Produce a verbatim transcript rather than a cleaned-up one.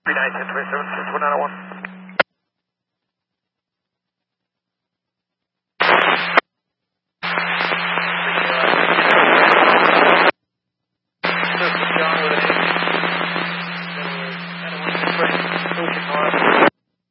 three nine ten twenty seven six one nine one.